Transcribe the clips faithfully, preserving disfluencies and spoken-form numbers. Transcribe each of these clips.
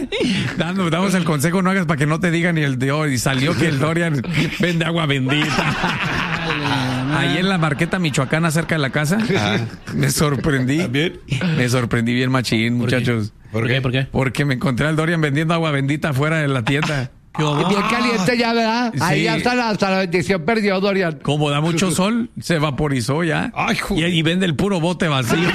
Dando, damos el consejo, no hagas para que no te digan ni el de hoy. Y salió que el Dorian vende agua bendita. Ahí en la Marqueta Michoacana, cerca de la casa, ah. me sorprendí. ¿También? Me sorprendí bien machín, muchachos. ¿Por qué? ¿Por qué? Porque me encontré al Dorian vendiendo agua bendita afuera de la tienda. Bien caliente ya, ¿verdad? Sí. Ahí hasta la, hasta la bendición perdió, Dorian. Como da mucho sol, se vaporizó ya. Ay, y, y vende el puro bote vacío.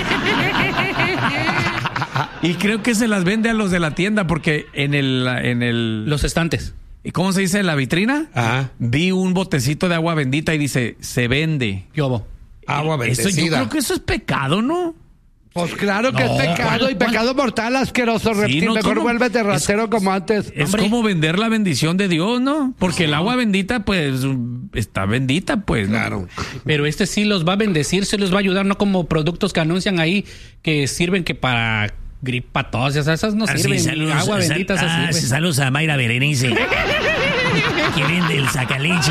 Y creo que se las vende a los de la tienda porque en el... En el los estantes. ¿Y cómo se dice? ¿En la vitrina? Ajá. Vi un botecito de agua bendita y dice, se vende. ¿Qué hubo? Agua bendecida. Eso, yo creo que eso es pecado, ¿no? Pues claro que no, es pecado ¿cuál, y pecado cuál? mortal, asqueroso, sí, reptil. No, mejor vuélvete ratero como antes. Es Hombre. como vender la bendición de Dios, ¿no? Porque el agua bendita, pues, está bendita, pues. Claro. ¿no? Pero este sí los va a bendecir, se los va a ayudar, no como productos que anuncian ahí que sirven que para gripa, tos, esas no sirven. Sí, saludos, agua bendita sal, se ah, sirve. Saludos a Mayra Berenice, que vende el sacaleche.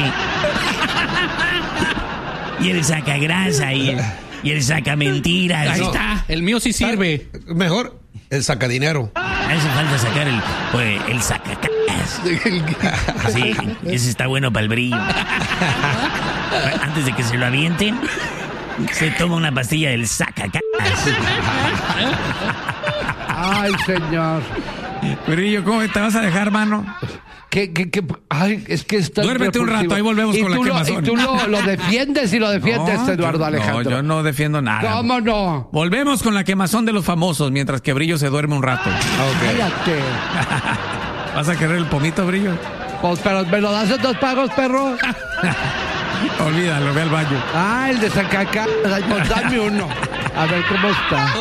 Y el sacagrasa y el... Y el saca mentiras. Ahí no, está. El mío sí sirve. Mejor el saca dinero. Hace falta sacar el, pues, el sacacas. Sí, ese está bueno para el brillo. Antes de que se lo avienten, se toma una pastilla del sacacas. Ay, señor. Brillo, ¿cómo te vas a dejar, mano? ¿Qué, qué, qué? Ay, es que está Duérmete un rato, ahí volvemos con la quemazón. Y tú lo, lo defiendes y lo defiendes, no, Eduardo Alejandro. No, yo no defiendo nada. ¿Cómo no? Volvemos con la quemazón de los famosos mientras que Brillo se duerme un rato. Okay. Cállate. ¿Vas a querer el pomito, Brillo? Pues, pero ¿me lo das en dos pagos, perro? Olvídalo, ve al baño. Ah, el de Zacacá. Pues dame uno. A ver cómo está.